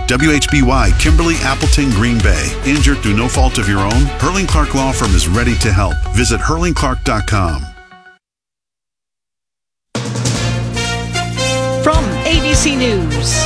WHBY, Kimberly Appleton, Green Bay. Injured through no fault of your own? Hurling Clark Law Firm is ready to help. Visit hurlingclark.com. From ABC News,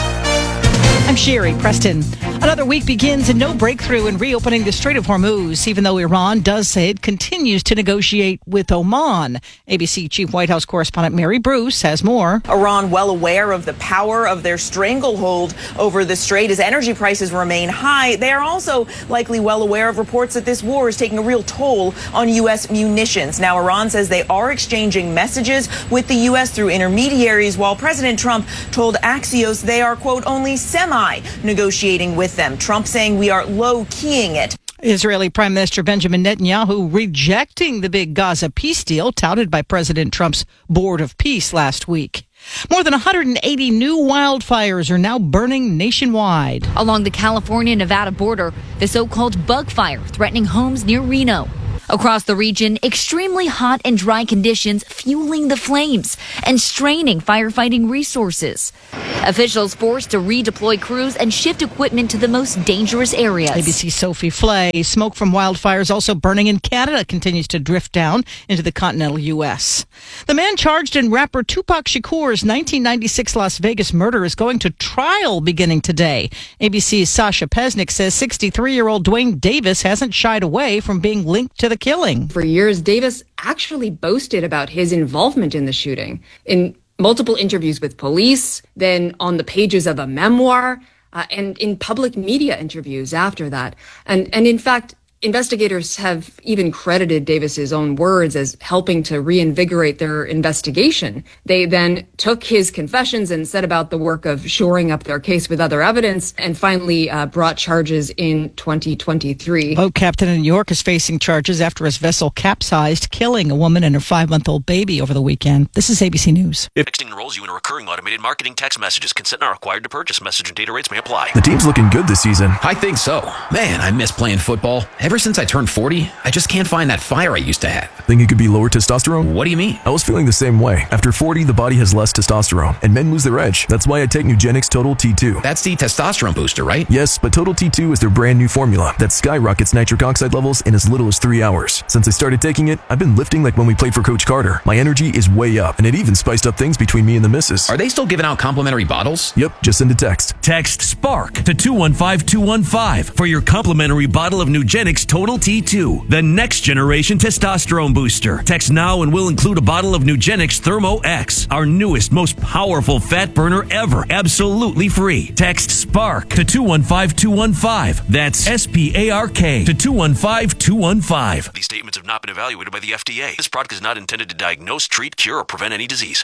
I'm Sherry Preston. Another week begins and no breakthrough in reopening the Strait of Hormuz, even though Iran does say it continues to negotiate with Oman. ABC Chief White House Correspondent Mary Bruce has more. Iran well aware of the power of their stranglehold over the strait as energy prices remain high. They are also likely well aware of reports that this war is taking a real toll on U.S. munitions. Now, Iran says they are exchanging messages with the U.S. through intermediaries, while President Trump told Axios they are, quote, only semi-negotiating with them. Trump saying we are low-keying it. Israeli Prime Minister Benjamin Netanyahu rejecting the big Gaza peace deal touted by President Trump's Board of Peace last week. More than 180 new wildfires are now burning nationwide. Along the California-Nevada border, the so-called bug fire threatening homes near Reno. Across the region, extremely hot and dry conditions fueling the flames and straining firefighting resources. Officials forced to redeploy crews and shift equipment to the most dangerous areas. ABC Sophie Flay. Smoke from wildfires also burning in Canada continues to drift down into the continental U.S. The man charged in rapper Tupac Shakur's 1996 Las Vegas murder is going to trial beginning today. ABC's Sasha Pesnick says 63-year-old Dwayne Davis hasn't shied away from being linked to the killing. For years, Davis actually boasted about his involvement in the shooting in multiple interviews with police, then on the pages of a memoir, and in public media interviews after that. And in fact, investigators have even credited Davis's own words as helping to reinvigorate their investigation. They then took his confessions and set about the work of shoring up their case with other evidence and finally brought charges in 2023. Boat captain in New York is facing charges after his vessel capsized, killing a woman and her 5-month-old baby over the weekend. This is ABC News. If texting enrolls you in a recurring automated marketing text messages, consent not required to purchase. Message and data rates may apply. The team's looking good this season. I think so. Man, I miss playing football. Ever since I turned 40, I just can't find that fire I used to have. Think it could be lower testosterone? What do you mean? I was feeling the same way. After 40, the body has less testosterone, and men lose their edge. That's why I take Nugenix Total T2. That's the testosterone booster, right? Yes, but Total T2 is their brand new formula that skyrockets nitric oxide levels in as little as 3 hours. Since I started taking it, I've been lifting like when we played for Coach Carter. My energy is way up, and it even spiced up things between me and the missus. Are they still giving out complimentary bottles? Yep, just send a text. Text SPARK to 215215 for your complimentary bottle of Nugenix Total T2, the next generation testosterone booster. Text now and we'll include a bottle of Nugenix Thermo X, our newest, most powerful fat burner ever, absolutely free. Text SPARK to 215215. That's SPARK to 215215. These statements have not been evaluated by the FDA. This product is not intended to diagnose, treat, cure, or prevent any disease.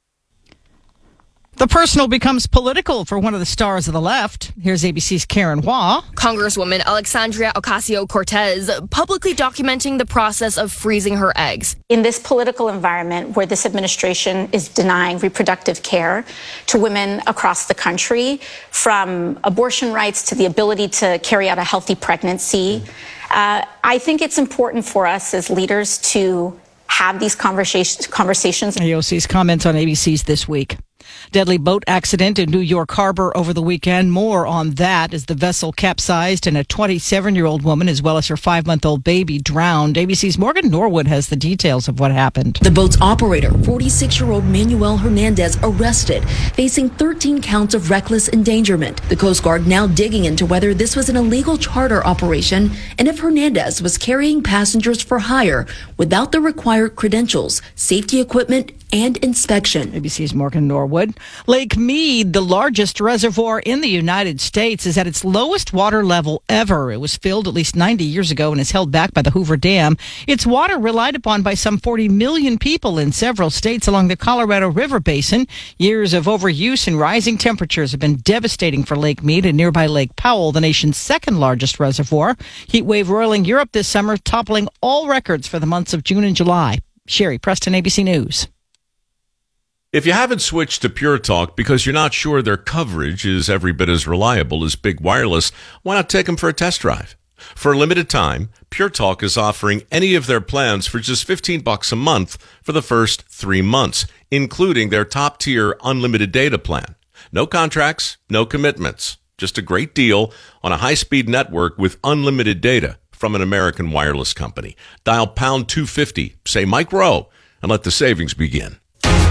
The personal becomes political for one of the stars of the left. Here's ABC's Karen Hua. Congresswoman Alexandria Ocasio-Cortez publicly documenting the process of freezing her eggs. In this political environment where this administration is denying reproductive care to women across the country, from abortion rights to the ability to carry out a healthy pregnancy, I think it's important for us as leaders to have these conversations. AOC's comments on ABC's This Week. Deadly boat accident in New York Harbor over the weekend. More on that as the vessel capsized and a 27-year-old woman as well as her 5-month-old baby drowned. ABC's Morgan Norwood has the details of what happened. The boat's operator, 46-year-old Manuel Hernandez, arrested, facing 13 counts of reckless endangerment. The Coast Guard now digging into whether this was an illegal charter operation and if Hernandez was carrying passengers for hire without the required credentials, safety equipment, and inspection. ABC's Morgan Norwood. Lake Mead, the largest reservoir in the United States, is at its lowest water level ever. It was filled at least 90 years ago and is held back by the Hoover Dam. Its water relied upon by some 40 million people in several states along the Colorado River Basin. Years of overuse and rising temperatures have been devastating for Lake Mead and nearby Lake Powell, the nation's second largest reservoir. Heat wave roiling Europe this summer, toppling all records for the months of June and July. Sherry Preston, ABC News. If you haven't switched to Pure Talk because you're not sure their coverage is every bit as reliable as Big Wireless, why not take them for a test drive? For a limited time, Pure Talk is offering any of their plans for just $15 a month for the first 3 months, including their top-tier unlimited data plan. No contracts, no commitments. Just a great deal on a high-speed network with unlimited data from an American wireless company. Dial pound 250, say Mike Rowe, and let the savings begin.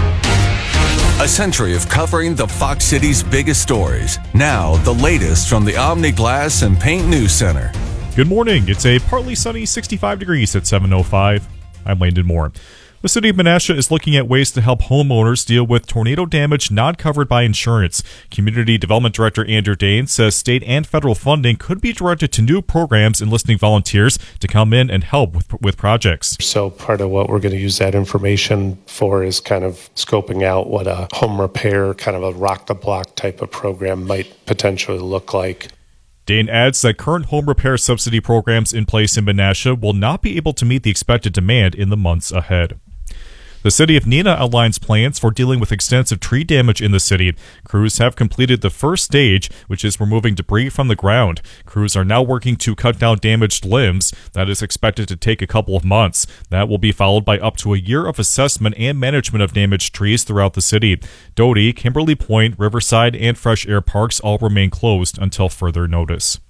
A century of covering the Fox City's biggest stories. Now, the latest from the Omni Glass and Paint News Center. Good morning. It's a partly sunny 65 degrees at 7:05. I'm Landon Moore. The city of Menasha is looking at ways to help homeowners deal with tornado damage not covered by insurance. Community Development Director Andrew Dane says state and federal funding could be directed to new programs enlisting volunteers to come in and help with projects. So part of what we're going to use that information for is kind of scoping out what a home repair, kind of a rock-the-block type of program might potentially look like. Dane adds that current home repair subsidy programs in place in Menasha will not be able to meet the expected demand in the months ahead. The city of Neenah outlines plans for dealing with extensive tree damage in the city. Crews have completed the first stage, which is removing debris from the ground. Crews are now working to cut down damaged limbs. That is expected to take a couple of months. That will be followed by up to a year of assessment and management of damaged trees throughout the city. Doty, Kimberly Point, Riverside, and Fresh Air Parks all remain closed until further notice.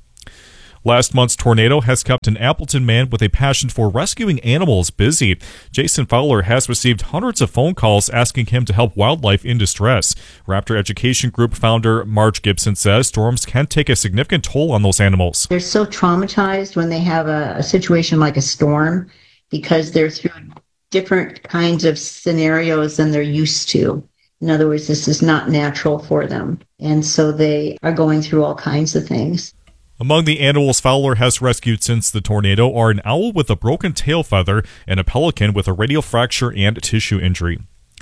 Last month's tornado has kept an Appleton man with a passion for rescuing animals busy. Jason Fowler has received hundreds of phone calls asking him to help wildlife in distress. Raptor Education Group founder Marge Gibson says storms can take a significant toll on those animals. They're so traumatized when they have a situation like a storm because they're through different kinds of scenarios than they're used to. In other words, this is not natural for them. And so they are going through all kinds of things. Among the animals Fowler has rescued since the tornado are an owl with a broken tail feather and a pelican with a radial fracture and tissue injury.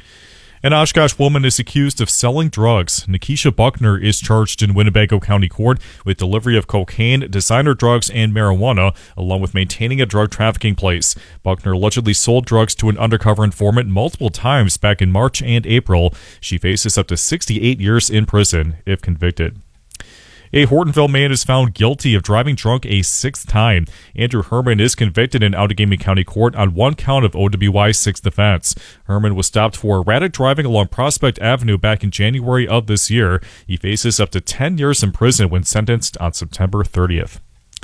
An Oshkosh woman is accused of selling drugs. Nikisha Buckner is charged in Winnebago County Court with delivery of cocaine, designer drugs, and marijuana, along with maintaining a drug trafficking place. Buckner allegedly sold drugs to an undercover informant multiple times back in March and April. She faces up to 68 years in prison if convicted. A Hortonville man is found guilty of driving drunk a sixth time. Andrew Herman is convicted in Outagamie County Court on one count of OWI's sixth offense. Herman was stopped for erratic driving along Prospect Avenue back in January of this year. He faces up to 10 years in prison when sentenced on September 30th.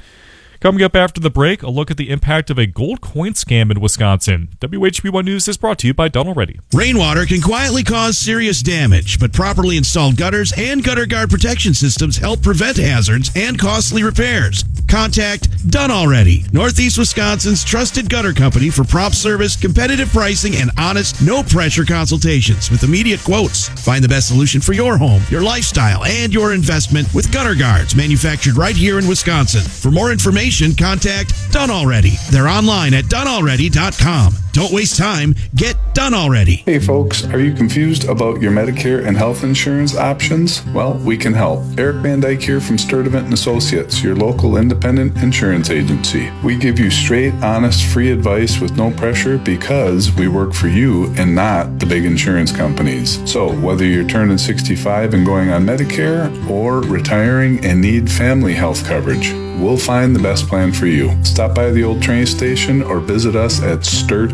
Coming up after the break, a look at the impact of a gold coin scam in Wisconsin. WHB1 News is brought to you by Done Already. Rainwater can quietly cause serious damage, but properly installed gutters and gutter guard protection systems help prevent hazards and costly repairs. Contact Done Already, Northeast Wisconsin's trusted gutter company for prompt service, competitive pricing, and honest, no-pressure consultations with immediate quotes. Find the best solution for your home, your lifestyle, and your investment with gutter guards manufactured right here in Wisconsin. For more information, contact Done Already. They're online at donealready.com. Don't waste time. Get Done Already. Hey folks, are you confused about your Medicare and health insurance options? Well, we can help. Eric Van Dyke here from Sturdivant & Associates, your local independent insurance agency. We give you straight, honest, free advice with no pressure because we work for you and not the big insurance companies. So whether you're turning 65 and going on Medicare or retiring and need family health coverage, we'll find the best plan for you. Stop by the old train station or visit us at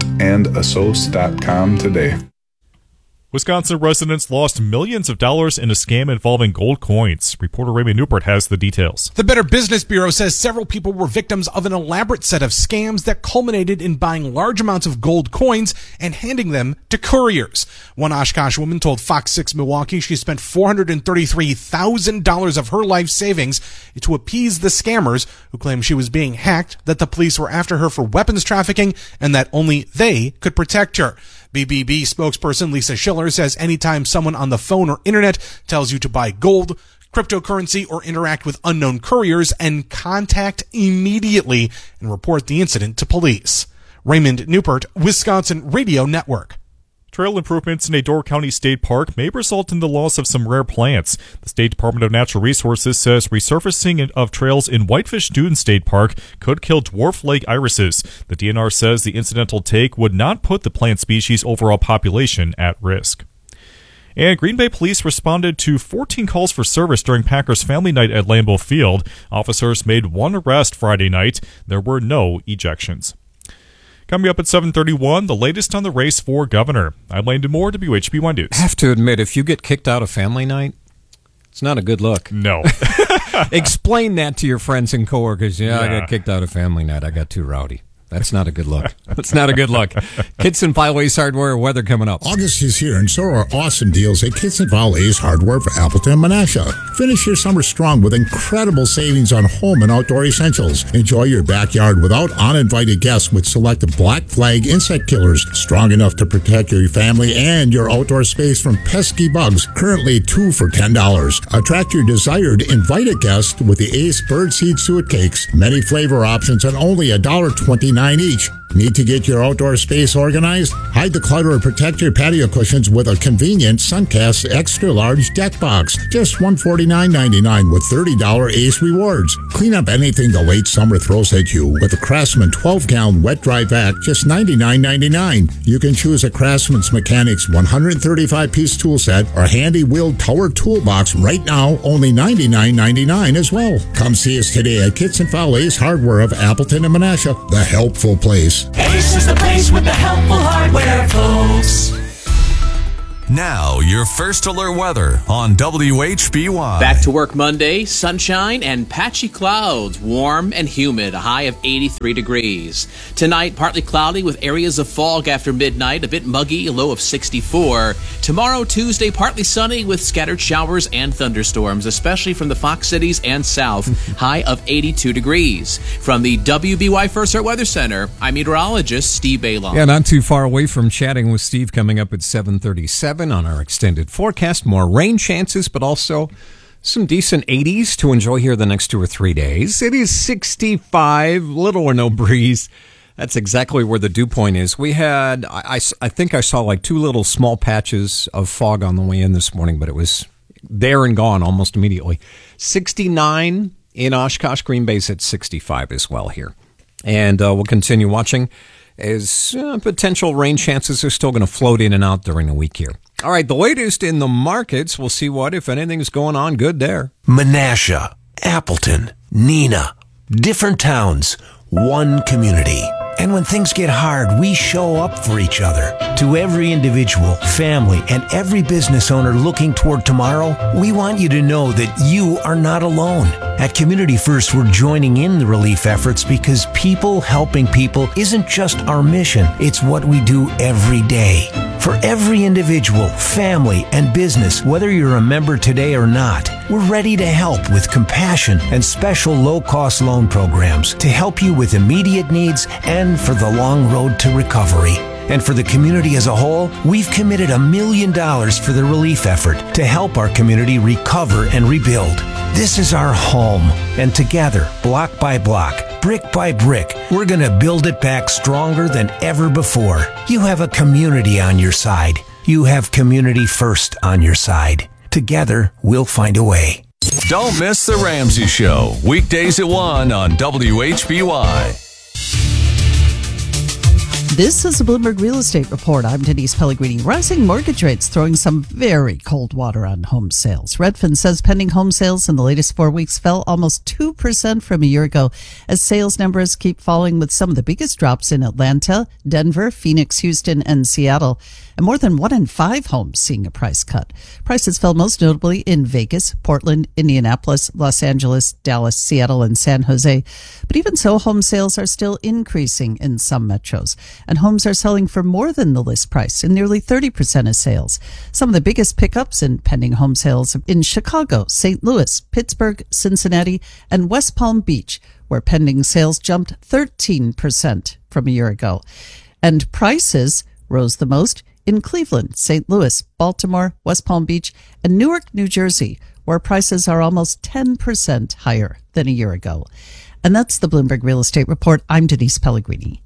sturtandassoc.com today. Wisconsin residents lost millions of dollars in a scam involving gold coins. Reporter Raymond Newport has the details. The Better Business Bureau says several people were victims of an elaborate set of scams that culminated in buying large amounts of gold coins and handing them to couriers. One Oshkosh woman told Fox 6 Milwaukee she spent $433,000 of her life savings to appease the scammers who claimed she was being hacked, that the police were after her for weapons trafficking, and that only they could protect her. BBB spokesperson Lisa Schiller says anytime someone on the phone or internet tells you to buy gold, cryptocurrency, or interact with unknown couriers, and contact immediately and report the incident to police. Raymond Newport, Wisconsin Radio Network. Trail improvements in a Door County State Park may result in the loss of some rare plants. The State Department of Natural Resources says resurfacing of trails in Whitefish Dune State Park could kill dwarf lake irises. The DNR says the incidental take would not put the plant species' overall population at risk. And Green Bay police responded to 14 calls for service during Packers Family Night at Lambeau Field. Officers made one arrest Friday night. There were no ejections. Coming up at 7:31, the latest on the race for governor. I'm Landon Moore, WHB1 News. I have to admit, if you get kicked out of family night, It's not a good look. No. Explain that to your friends and coworkers. Yeah, I got kicked out of family night. I got too rowdy. That's not a good look. That's not a good look. Kitson File Ace Hardware weather coming up. August is here, and so are awesome deals at Kitson File Ace Hardware for Appleton and Menasha. Finish your summer strong with incredible savings on home and outdoor essentials. Enjoy your backyard without uninvited guests with selected Black Flag insect killers, strong enough to protect your family and your outdoor space from pesky bugs. Currently 2 for $10. Attract your desired invited guest with the Ace Birdseed Suet Cakes. Many flavor options and only $1.29 each. Need to get your outdoor space organized? Hide the clutter and protect your patio cushions with a convenient Suncast Extra Large Deck Box. Just $149.99 with $30 Ace Rewards. Clean up anything the late summer throws at you with a Craftsman 12-gallon wet-dry vac, just $99.99. You can choose a Craftsman's Mechanics 135-piece tool set or handy wheeled power toolbox right now, only $99.99 as well. Come see us today at Kitson File Ace Hardware of Appleton and Menasha, the helpful place. Ace is the place with the helpful hardware, folks. Now, your first alert weather on WHBY. Back to work Monday, sunshine and patchy clouds, warm and humid, a high of 83 degrees. Tonight, partly cloudy with areas of fog after midnight, a bit muggy, a low of 64. Tomorrow, Tuesday, partly sunny with scattered showers and thunderstorms, especially from the Fox Cities and south, high of 82 degrees. From the WBY First Alert Weather Center, I'm meteorologist Steve Bailon. Yeah, not too far away from chatting with Steve coming up at 7:37 on our extended forecast. More rain chances, but also some decent 80s to enjoy here the next 2 or 3 days. It is 65, little or no breeze. That's exactly where the dew point is. We had, I think I saw like 2 little small patches of fog on the way in this morning, but it was there and gone almost immediately. 69 in Oshkosh. Green Bay's at 65 as well here. And we'll continue watching as potential rain chances are still going to float in and out during the week here. All right, the latest in the markets. We'll see what, if anything's going on good there. Menasha, Appleton, Neenah, different towns, one community. And when things get hard, we show up for each other. To every individual, family, and every business owner looking toward tomorrow, we want you to know that you are not alone. At Community First, we're joining in the relief efforts because people helping people isn't just our mission, it's what we do every day. For every individual, family, and business, whether you're a member today or not, we're ready to help with compassion and special low-cost loan programs to help you with immediate needs and for the long road to recovery. And for the community as a whole, we've committed $1 million for the relief effort to help our community recover and rebuild. This is our home, and together, block by block, brick by brick, we're going to build it back stronger than ever before. You have a community on your side. You have Community First on your side. Together, we'll find a way. Don't miss The Ramsey Show, weekdays at 1 on WHBY. This is a Bloomberg Real Estate Report. I'm Denise Pellegrini. Rising mortgage rates throwing some very cold water on home sales. Redfin says pending home sales in the latest 4 weeks fell almost 2% from a year ago as sales numbers keep falling, with some of the biggest drops in Atlanta, Denver, Phoenix, Houston, and Seattle. And more than 1 in 5 homes seeing a price cut. Prices fell most notably in Vegas, Portland, Indianapolis, Los Angeles, Dallas, Seattle, and San Jose. But even so, home sales are still increasing in some metros. And homes are selling for more than the list price in nearly 30% of sales. Some of the biggest pickups in pending home sales in Chicago, St. Louis, Pittsburgh, Cincinnati, and West Palm Beach, where pending sales jumped 13% from a year ago. And prices rose the most in Cleveland, St. Louis, Baltimore, West Palm Beach, and Newark, New Jersey, where prices are almost 10% higher than a year ago. And that's the Bloomberg Real Estate Report. I'm Denise Pellegrini.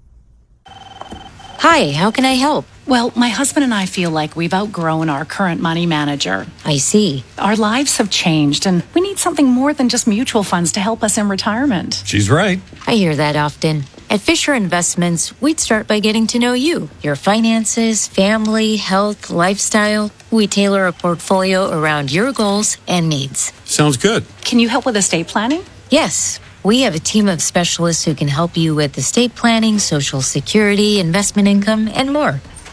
Hi, how can I help? Well, my husband and I feel like we've outgrown our current money manager. I see. Our lives have changed, and we need something more than just mutual funds to help us in retirement. She's right. I hear that often. At Fisher Investments, we'd start by getting to know you, your finances, family, health, lifestyle. We tailor a portfolio around your goals and needs. Sounds good. Can you help with estate planning? Yes. We have a team of specialists who can help you with estate planning, Social Security, investment income, and more.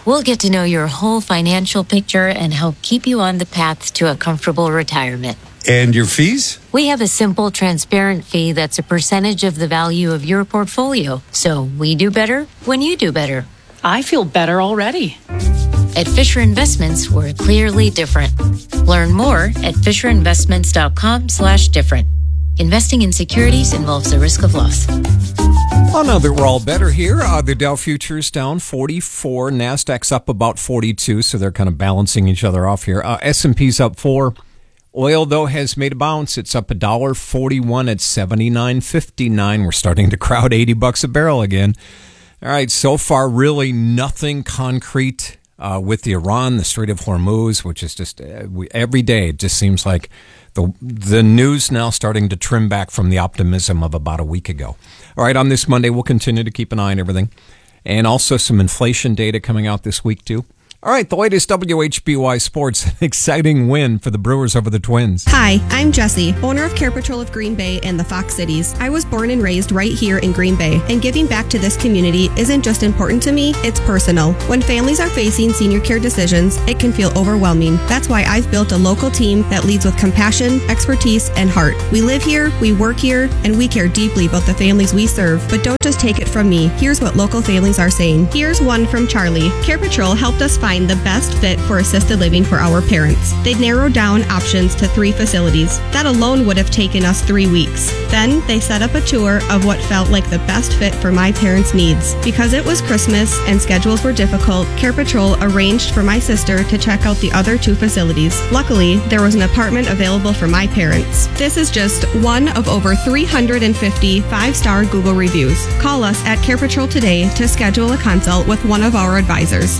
We'll get to know your whole financial picture and help keep you on the path to a comfortable retirement. And your fees? We have a simple, transparent fee that's a percentage of the value of your portfolio. So we do better when you do better. I feel better already. At Fisher Investments, we're clearly different. Learn more at FisherInvestments.com/different. Investing in securities involves a risk of loss. Well, now that we're all better here, the Dow futures down 44, NASDAQ's up about 42, so they're kind of balancing each other off here. S&P's up 4. Oil, though, has made a bounce. It's up $1.41 at $79.59. We're starting to crowd $80 a barrel again. All right, so far, really nothing concrete with the Iran, the Strait of Hormuz, which is just every day it just seems like the news now starting to trim back from the optimism of about a week ago. All right, on this Monday, we'll continue to keep an eye on everything. And also some inflation data coming out this week, too. All right, the latest WHBY Sports. An exciting win for the Brewers over the Twins. Hi, I'm Jessie, owner of Care Patrol of Green Bay and the Fox Cities. I was born and raised right here in Green Bay, and giving back to this community isn't just important to me, it's personal. When families are facing senior care decisions, it can feel overwhelming. That's why I've built a local team that leads with compassion, expertise, and heart. We live here, we work here, and we care deeply about the families we serve. But don't just take it from me. Here's what local families are saying. Here's one from Charlie. Care Patrol helped us find the best fit for assisted living for our parents. They'd narrowed down options to 3 facilities. That alone would have taken us 3 weeks. Then they set up a tour of what felt like the best fit for my parents' needs. Because it was Christmas and schedules were difficult, Care Patrol arranged for my sister to check out the other 2 facilities. Luckily, there was an apartment available for my parents. This is just one of over 350 5-star Google reviews. Call us at Care Patrol today to schedule a consult with one of our advisors.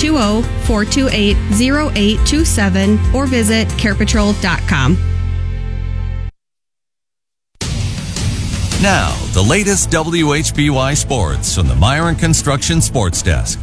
920-428-0827 or visit carepatrol.com. Now, the latest WHBY Sports from the Myron Construction Sports Desk.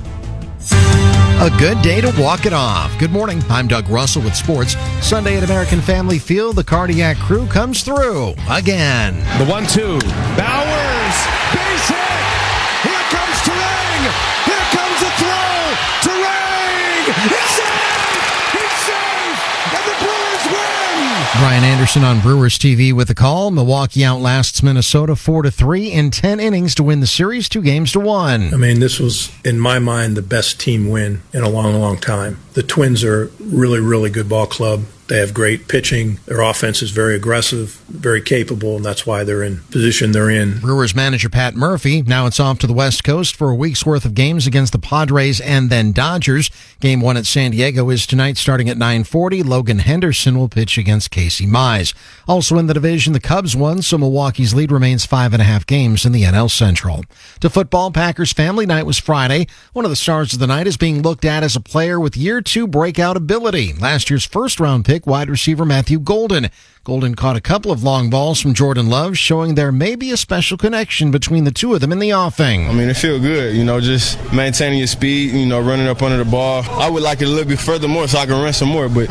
A good day to walk it off. Good morning. I'm Doug Russell with sports. Sunday at American Family Field, the Cardiac Crew comes through again. The 1-2. Bowers. Base hit. Here comes Turang. Here comes the throw. Turang. He's safe. He's safe. And the Brewers win. Brian Anderson on Brewers TV with the call. Milwaukee outlasts Minnesota 4-3 in 10 innings to win the series 2-1. I mean, this was, in my mind, the best team win in a long, long time. The Twins are a really, really good ball club. They have great pitching. Their offense is very aggressive, very capable, and that's why they're in position they're in. Brewers manager Pat Murphy. Now it's off to the West Coast for a week's worth of games against the Padres and then Dodgers. Game 1 at San Diego is tonight starting at 9:40. Logan Henderson will pitch against Casey Mize. Also in the division, the Cubs won, so Milwaukee's lead remains 5.5 games in the NL Central. To football, Packers family night was Friday. One of the stars of the night is being looked at as a player with year 2 breakout ability. Last year's first-round pick, wide receiver Matthew Golden. Golden caught a couple of long balls from Jordan Love, showing there may be a special connection between the two of them in the offing. I mean, it feels good, just maintaining your speed, running up under the ball. I would like it a little bit further more so I can run some more, but,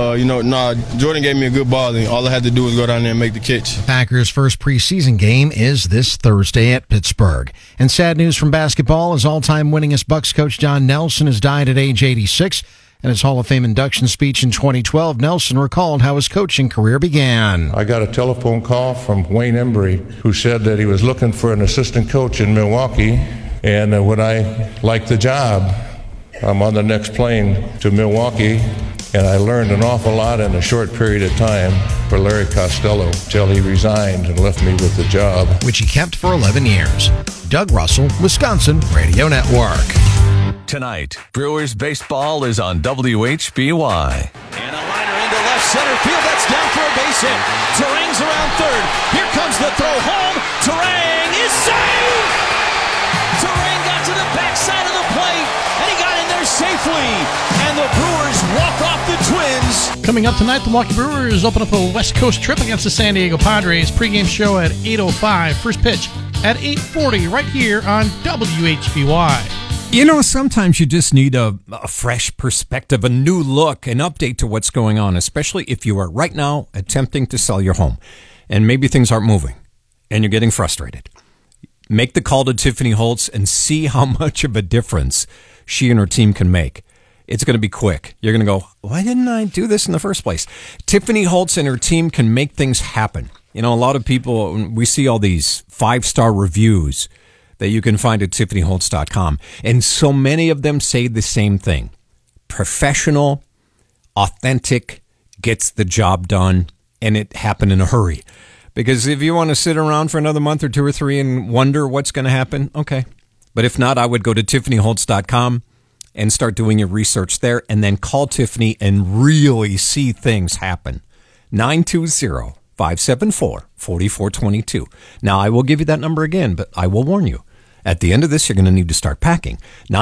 Jordan gave me a good ball, and all I had to do was go down there and make the catch. Packers' first preseason game is this Thursday at Pittsburgh. And sad news from basketball as all-time winningest Bucks coach John Nelson has died at age 86. In his Hall of Fame induction speech in 2012, Nelson recalled how his coaching career began. I got a telephone call from Wayne Embry, who said that he was looking for an assistant coach in Milwaukee, and when I liked the job, I'm on the next plane to Milwaukee, and I learned an awful lot in a short period of time for Larry Costello till he resigned and left me with the job, which he kept for 11 years. Doug Russell, Wisconsin Radio Network. Tonight, Brewers baseball is on WHBY. And a liner into left center field. That's down for a base hit. Turang's around third. Here comes the throw home. Turang is safe! Turang got to the backside of the plate, and he got in there safely. And the Brewers walk off the Twins. Coming up tonight, the Milwaukee Brewers open up a West Coast trip against the San Diego Padres. Pre-game show at 8:05. First pitch at 8:40 right here on WHBY. Sometimes you just need a fresh perspective, a new look, an update to what's going on, especially if you are right now attempting to sell your home and maybe things aren't moving and you're getting frustrated. Make the call to Tiffany Holtz and see how much of a difference she and her team can make. It's going to be quick. You're going to go, why didn't I do this in the first place? Tiffany Holtz and her team can make things happen. You know, a lot of people, we see all these 5-star reviews that you can find at tiffanyholtz.com. And so many of them say the same thing. Professional, authentic, gets the job done, and it happened in a hurry. Because if you want to sit around for another month or 2 or 3 and wonder what's going to happen, okay. But if not, I would go to tiffanyholtz.com and start doing your research there, and then call Tiffany and really see things happen. 920-574-4422. Now, I will give you that number again, but I will warn you. At the end of this, you're going to need to start packing.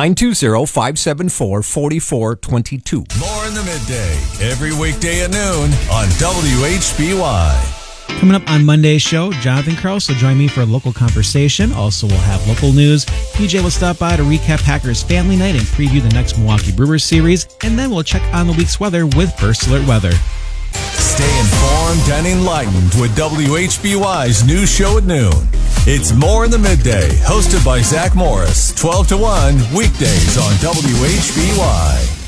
920-574-4422. More in the midday, every weekday at noon on WHBY. Coming up on Monday's show, Jonathan Krause will join me for a local conversation. Also, we'll have local news. PJ will stop by to recap Packers Family Night and preview the next Milwaukee Brewers series. And then we'll check on the week's weather with First Alert Weather. Stay informed and enlightened with WHBY's news show at noon. It's More in the Midday, hosted by Zach Morris, 12 to 1, weekdays on WHBY.